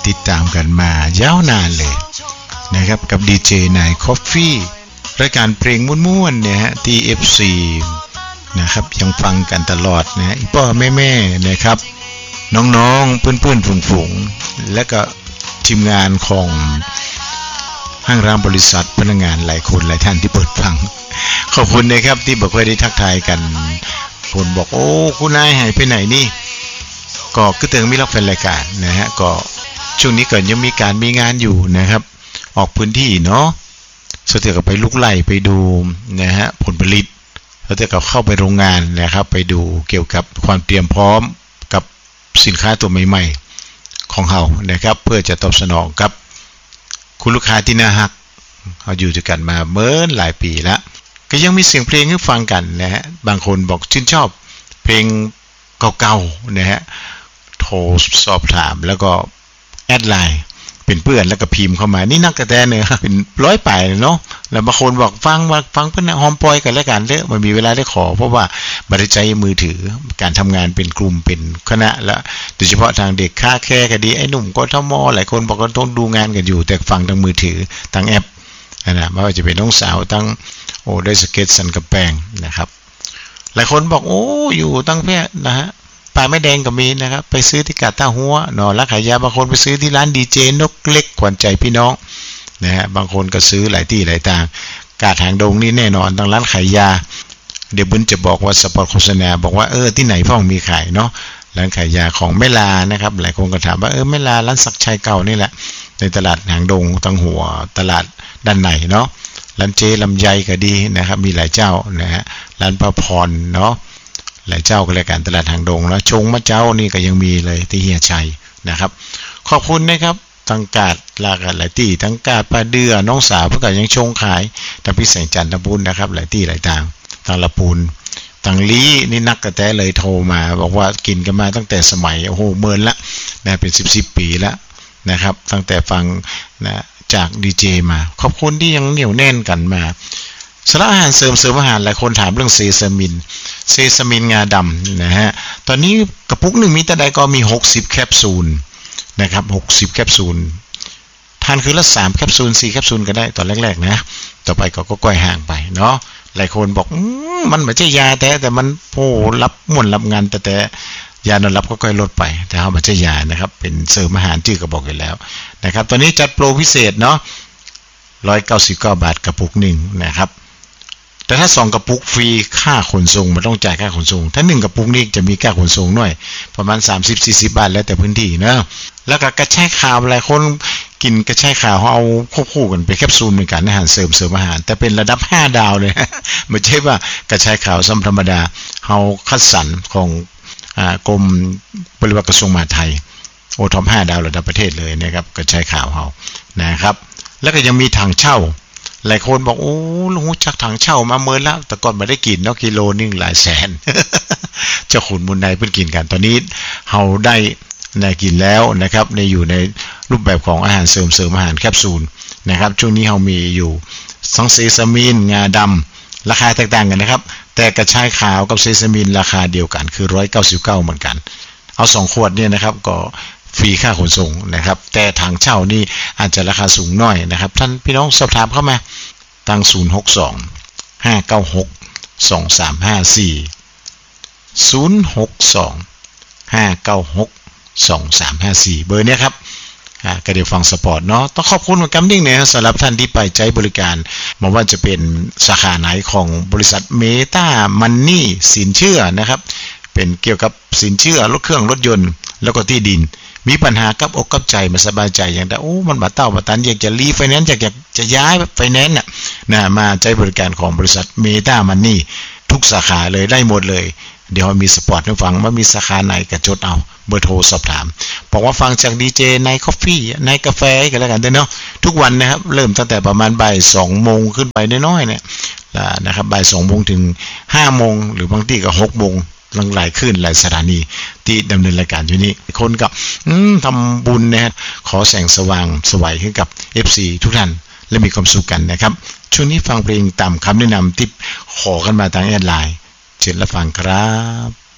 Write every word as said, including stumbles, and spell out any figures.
ติดตามกันมายาวนานเลยนะครับกับดีเจนายคอฟฟี่รายการเพลงม่วนๆเนี่ยฮะที่ เอฟ ซี นะครับยังฟังกันตลอดนะอีพ่อแม่ๆนะครับน้องๆเพื่อนๆฝูงๆและก็ทีมงานของห้างร้านบริษัทพนักงานหลายคนหลายท่านที่เปิดฟังขอบคุณนะครับที่บอกว่าได้ทักทายกันคนบอกโอ้คุณนายหายไปไหนนี่ก็คือเติงมีรับแฟนรายการนะฮะก็ช่วงนี้เกิดยังมีการมีงานอยู่นะครับออกพื้นที่เนาะสุดท้ายก็ไปลุกไล่ไปดูนะฮะผลผลิตแล้วแต่ก็เข้าไปโรงงานนะครับไปดูเกี่ยวกับความเตรียมพร้อมกับสินค้าตัวใหม่ๆของเฮานะครับเพื่อจะตอบสนองกับคุณลูกค้าที่น่าฮักเขาอยู่ด้วยกันมาเมื่อหลายปีแล้วก็ยังมีเสียงเพลงให้ฟังกันนะฮะบางคนบอกชื่นชอบเพลงเก่าๆนะฮะโทรสอบถามแล้วก็แอดไลน์เป็นเพื่อนแล้วก็พิมพ์เข้ามานี่นักกระแตเนี่ยเป็นร้อยป่ายเนาะแล้วบางคนบอกฟังว่าฟังเพื่อนหอมปอยกันแล้วกันเด้อมันมีเวลาได้ขอเพราะว่าบริใจมือถือการทำงานเป็นกลุ่มเป็นคณะและโดยเฉพาะทางเด็กค่าแค่ก็ดีไอ้หนุ่มก็ทมหลายคนบอกว่าต้องดูงานกันอยู่แต่ฟังทางมือถือทางแอปนะไม่ว่าจะเป็นน้องสาวตั้งโอ้ได้สเก็ตสันกระแปงนะครับหลายคนบอกโอ้อยู่ตั้งแพ่นะฮะปลาไม่แดงก็มีนะครับไปซื้อที่กาดท่าหัวหนอรักขายยาบางคนไปซื้อที่ร้านดีเจนกเล็กขวัญใจพี่น้องนะฮะบางคนก็ซื้อหลายที่หลายทางกาดหางดงนี่แน่นอนทางร้านขายยาเดี๋ยวบุญจะบอกว่าสปอตโฆษณาบอกว่าเออที่ไหนพ่อมีขายเนาะร้านขายยาของแม่ลานะครับหลายคนก็ถามว่าเออแม่ลาร้านศักชัยเก่านี่แหละในตลาดหางดงทางหัวตลาดด้านในเนาะร้านเจลำไยก็ดีนะครับมีหลายเจ้านะฮะร้านประพรเนาะหลายเจ้าก็รายการตลาดหางดงแล้วชงมะเจ้านี่ก็ยังมีเลยที่เฮียชัยนะครับขอบคุณนะครับทั้งกาดลากหลายที่ทั้งกาดปลาเดือน้องสาวเพื่อก็ยังชงขายทั้งพี่แสงจันทบุญนะครับหลายที่หลายทางทางละปูนทางลี้นี่นักกระแตเลยโทรมาบอกว่ากินกันมาตั้งแต่สมัยโอ้โหเมินละนะเป็นสิบสิบปีแล้วนะครับตั้งแต่ฟังนะจากดีเจมาขอบคุณที่ยังเหนียวแน่นกันมาสารอาหารเสริมเสริมอาหารหลายคนถามเรื่องเซซามินเซซามินงาดำนะฮะตอนนี้กระปุกหนึ่งมีแต่ใดก็มีหกสิบแคปซูลนะครับหกสิบแคปซูลทานคือละสามแคปซูลสี่แคปซูลก็ได้ตอนแรกๆนะต่อไปก็ก้อยห่างไปเนาะหลายคนบอกมันไม่ใช่ยาแต่แต่มันโอ้รับม่วนรับงานแต่แต่ยานอนรับก็ค่อยลดไปแต่เอาไม่ใช่ยานะครับเป็นเสริมอาหารชื่อก็บอกอยู่แล้วนะครับตอนนี้จัดโปรพิเศษเนาะหนึ่งร้อยเก้าสิบเก้าบาทกระปุกหนึ่งนะครับแต่ถ้าสองกระปุกฟรีค่าขนส่งมันต้องจ่ายค่าขนส่งถ้าหนึ่งกระปุกนี่จะมีค่าขนส่งหน่อยประมาณ สามสิบถึงสี่สิบ บาทแล้วแต่พื้นที่นะแล้วก็กระชายขาวหลายคนกินกระชายขาวเฮาเอาควบคู่กันไปแคปซูลในการอาหารเสริมเสริมอาหารแต่เป็นระดับห้าดาวเลยไม่ใช่ว่ากระชายขาวซ้ำธรรมดาเฮาคัดสรรของอ่ากรมบริวารกระทรวงมหาดไทยโอท็อปห้าดาวระดับประเทศเลยนะครับกระชายขาวเฮานะครับแล้วก็ยังมีถังเช่าหลายคนบอกโอ้ลุงจักถังเช่ามาเมินแล้วแต่ก่อนไม่ได้กินเนาะกิโลนึงหลายแสน เจ้าขุนมูลนายเพิ่งกินกันตอนนี้เฮาได้ได้กินแล้วนะครับในอยู่ในรูปแบบของอาหารเสริมเสริมอาหารแคปซูลนะครับช่วงนี้เฮามีอยู่ทั้งเซซามินงาดำราคาแตกต่างกันนะครับแต่กระชายขาวกับเซซามินราคาเดียวกันคือหนึ่งร้อยเก้าสิบเก้าเหมือนกันเอาสองขวดเนี่ยนะครับก็ฟรีค่าขนส่งนะครับแต่ถังเช่านี่อาจจะราคาสูงหน่อยนะครับท่านพี่น้องสอบถามเข้ามาทางศูนย์ หก สอง ห้า เก้า หก สอง สาม ห้า สี่ ศูนย์ หก สอง ห้า เก้า หก สอง สาม ห้า สี่เบอร์เนี้ยครับอ่าก็เดี๋ยวฟังสปอร์ตเนาะต้องขอบคุณเหมือนกันดิ่งเนี่ยสำหรับท่านที่ไปใช้บริการไม่ว่าจะเป็นสาขาไหนของบริษัทเมตามันนี่สินเชื่อนะครับเป็นเกี่ยวกับสินเชื่อรถเครื่องรถยนต์แล้วก็ที่ดินมีปัญหากับอกกับใจมาสบายใจอย่างแต่โอ้มันบาเต้าบาตันอยากจะรีไฟแนนซ์อยากจะจะย้ายไฟแนนซ์น่ะนะมาใช้บริการของบริษัทเมตามันนี่ทุกสาขาเลยได้หมดเลยเดี๋ยวมีสปอร์ตให้ฟังว่ามีสาขาไหนก็จดเอาเบอร์โทรสอบถามบอกว่าฟังจากดีเจในคอฟฟี่ในกาแฟกันแล้วกันเนาะทุกวันนะครับเริ่มตั้งแต่ประมาณบ่ายสองโมงขึ้นไปน้อยๆเนี่ยนะครับบ่ายสองโมงถึงห้าโมงหรือบางทีก็หกโมงหลังหลายขึ้นหลายสถานีที่ดำเนินรายการอยู่นี้คนกับทำบุญนะฮะขอแสงสว่างสวัยให้กับ เอฟ ซี ทุกท่านและมีความสุขกันนะครับช่วงนี้ฟังเพลงตามคำแนะนำที่ขอกันมาทางแอดไลน์เชิญรับฟังครับ